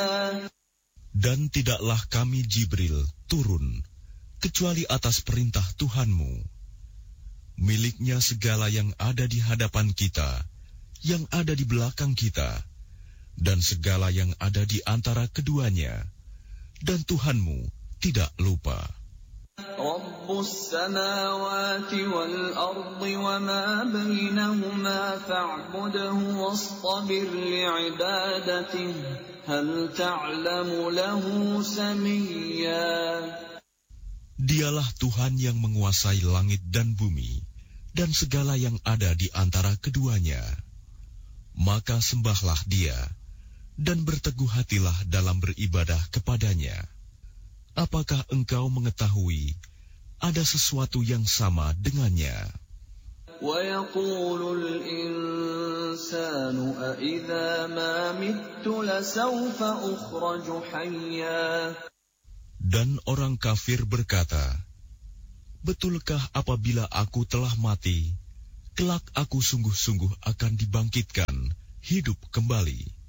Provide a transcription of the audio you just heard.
Dan tidaklah kami Jibril turun kecuali atas perintah Tuhanmu. Miliknya segala yang ada di hadapan kita, yang ada di belakang kita, dan segala yang ada di antara keduanya. Dan Tuhanmu tidak lupa. Rabbus samawati wal ardi wa ma bainahuma fa'budhu wastabir li'ibadatihi hal ta'lamu lahu samiyya. Dialah Tuhan yang menguasai langit dan bumi dan segala yang ada di antara keduanya. Maka sembahlah Dia dan berteguh hatilah dalam beribadah kepadanya. Apakah engkau mengetahui ada sesuatu yang sama dengannya? وَيَقُولُ الْإِنسَانُ أَإِذَا مَا مِتُّ لَسَوْفَ أُخْرَجُ حَيًّا. Dan orang kafir berkata, betulkah apabila aku telah mati, kelak aku sungguh-sungguh akan dibangkitkan, hidup kembali?